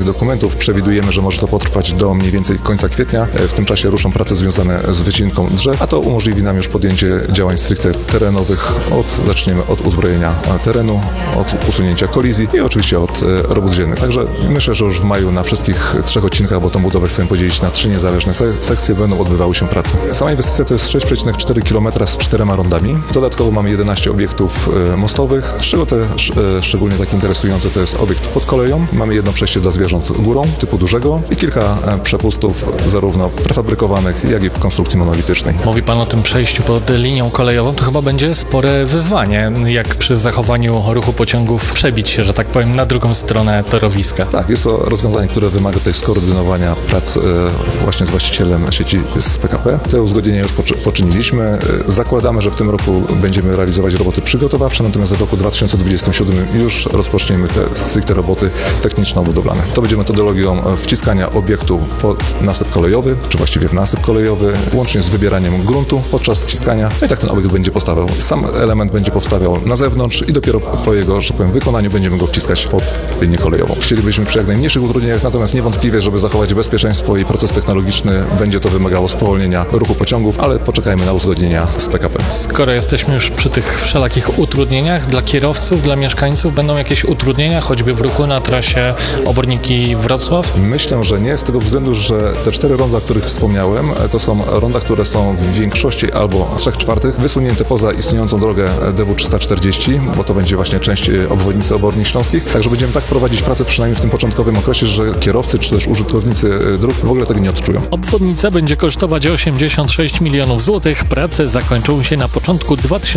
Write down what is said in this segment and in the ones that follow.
dokumentów. Przewidujemy, że może to potrwać do mniej więcej końca kwietnia. W tym czasie ruszą prace związane z wycinką drzew, a to umożliwi nam już podjęcie działań stricte terenowych. Zaczniemy od uzbrojenia terenu, od usunięcia kolizji i oczywiście od robót ziemnych. Także myślę, że już w maju na wszystkich 3 odcinkach, bo tą budowę chcemy podzielić na 3 niezależne sekcje, będą odbywały się prace. Sama inwestycja to jest 6,4 km z 4 rondami. Dodatkowo mamy 11 obiektów mostowych, z czego te szczególnie takie interesujące to jest obiekt pod koleją. Mamy jedno przejście dla zwierząt górą typu dużego i kilka przepustów zarówno prefabrykowanych, jak i w konstrukcji monolitycznej. Mówi Pan o tym przejściu pod linią kolejową, to chyba będzie spore wyzwanie, jak przy zachowaniu ruchu pociągów przebić się, że tak powiem, na drugą stronę torowiska. Tak, jest to rozwiązanie, które wymaga tutaj skoordynowania prac właśnie z właścicielem sieci z PKP. Te uzgodnienia już poczyniliśmy. Zakładamy, że w tym roku będziemy realizować roboty przygotowawcze, natomiast w roku 2027 już rozpoczniemy te stricte roboty techniczno-budowlane. To będzie metodologią wciskania obiektu pod nasyp kolejowy, czy właściwie w nasyp kolejowy, łącznie z wybieraniem gruntu podczas wciskania. No i tak ten obiekt będzie powstawał. Sam element będzie powstawał na zewnątrz i dopiero po jego, że powiem, wykonaniu będziemy go wciskać pod linię kolejową. Chcielibyśmy przy jak najmniejszych utrudnieniach, natomiast niewątpliwie, żeby zachować bezpieczeństwo i proces technologiczny, będzie to wymagało spowolnienia ruchu pociągów, ale poczekajmy na uzgodnienia z PKP. Skoro jesteśmy już przy tych wszelakich utrudnieniach, dla kierowców, dla mieszkańców będą jakieś utrudnienia, choćby w ruchu na trasie Oborniki-Wrocław? Myślę, że nie, z tego względu, że te 4 ronda, o których wspomniałem, to są ronda, które są w większości albo 3/4 wysunięte poza istniejącą drogę DW340, bo to będzie właśnie część obwodnicy Obornik Śląskich. Także będziemy tak prowadzić pracę przynajmniej w tym początkowym okresie, że kierowcy czy też użytkownicy dróg w ogóle tego nie odczują. Obwodnica będzie kosztować 86 milionów złotych. Prace zakończą się na początku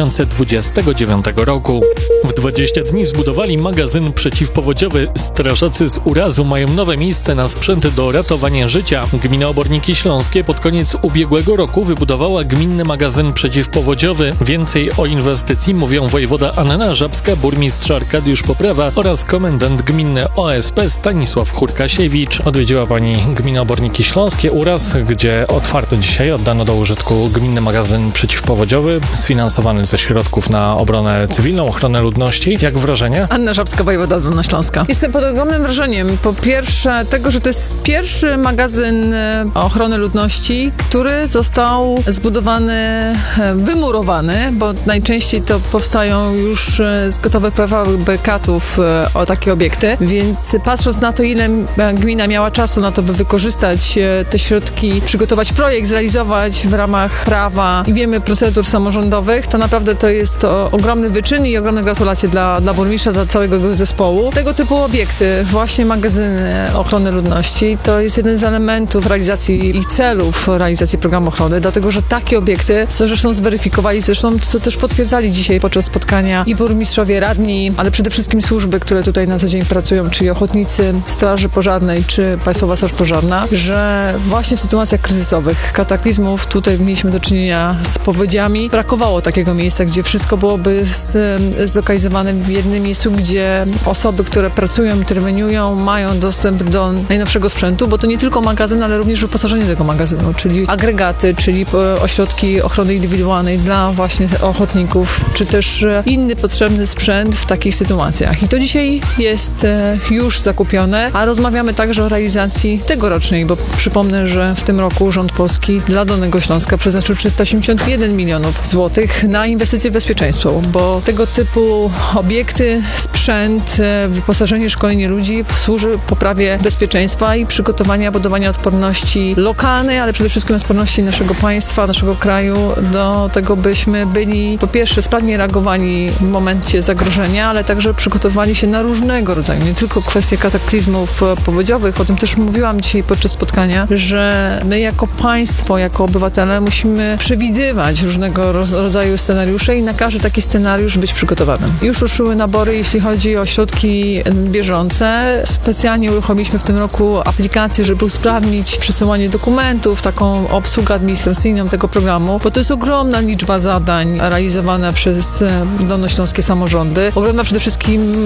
2029 roku. W 20 dni zbudowali magazyn przeciwpowodziowy. Strażacy z urazu mają nowe miejsce na sprzęt do ratowania życia. Gmina Oborniki Śląskie pod koniec ubiegłego roku wybudowała gminny magazyn przeciwpowodziowy. Więcej o inwestycji mówią wojewoda Anna Żabska, burmistrz Arkadiusz Poprawa oraz komendant gminny OSP Stanisław Hurkasiewicz. Odwiedziła pani gminę Oborniki Śląskie Uraz, gdzie otwarto dzisiaj, oddano do użytku gminny magazyn przeciwpowodziowy sfinansowany ze środków na obronę cywilną, ochronę ludności. Jak wrażenie? Anna Żabska, wojewoda Dolnośląska. Jestem pod ogromnym wrażeniem. Po pierwsze tego, że to jest pierwszy magazyn ochrony ludności, który został zbudowany, wymurowany, bo najczęściej to powstają już z gotowych prefabrykatów o takie obiekty, więc patrząc na to, ile gmina miała czasu na to, by wykorzystać te środki, przygotować projekt, zrealizować w ramach prawa i wiemy procedur samorządowych, to naprawdę to jest ogromny wyczyn i ogromne gratulacje dla burmistrza, dla całego jego zespołu. Tego typu obiekty, właśnie magazyny ochrony ludności, to jest jeden z elementów realizacji i celów realizacji programu ochrony, dlatego, że takie obiekty, co zresztą zweryfikowali, zresztą to też potwierdzali dzisiaj podczas spotkania i burmistrzowie, radni, ale przede wszystkim służby, które tutaj na co dzień pracują, czyli ochotnicy Straży Pożarnej, czy Państwowa Straż Pożarna, że właśnie w sytuacjach kryzysowych, kataklizmów, tutaj mieliśmy do czynienia z powodziami. Brakowało takiego miejsca, gdzie wszystko byłoby zlokalizowane w jednym miejscu, gdzie osoby, które pracują, interweniują, mają dostęp do najnowszego sprzętu, bo to nie tylko magazyn, ale również wyposażenie tego magazynu, czyli agregaty, czyli ośrodki ochrony indywidualnej dla właśnie ochotników, czy też inny potrzebny sprzęt w takich sytuacjach. I to dzisiaj jest już zakupione, a rozmawiamy także o realizacji tegorocznej, bo przypomnę, że w tym roku rząd polski dla Dolnego Śląska przeznaczył 381 milionów złotych na inwestycje w bezpieczeństwo, bo tego typu obiekty, sprzęt, wyposażenie, szkolenie ludzi służy poprawie bezpieczeństwa i przygotowania, budowania odporności lokalnej, ale przede wszystkim odporności naszego państwa, naszego kraju do tego, byśmy byli po pierwsze sprawnie reagowali w momencie zagrożenia, ale także przygotowali się na różnego rodzaju, nie tylko kwestie kataklizmów powodziowych, o tym też mówiłam dzisiaj podczas spotkania, że my jako państwo, jako obywatele musimy przewidywać różnego rodzaju scenariusze i na każdy taki scenariusz być przygotowanym. Już ruszyły nabory, jeśli chodzi o środki bieżące. Specjalnie uruchomiliśmy w tym roku aplikację, żeby usprawnić przesyłanie dokumentów, taką obsługę administracyjną tego programu, bo to jest ogromna liczba zadań realizowana przez dolnośląskie samorządy. Ogromna przede wszystkim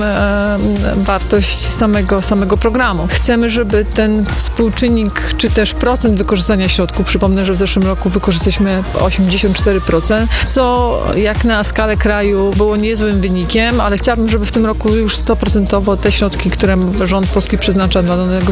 wartość samego programu. Chcemy, żeby ten współczynnik, czy też procent wykorzystania środków, przypomnę, że w zeszłym roku wykorzystaliśmy 84%, co jak na skalę kraju było niezłym wynikiem, ale chciałabym, żeby w tym roku już 100% te środki, które rząd polski przeznacza dla Dolnego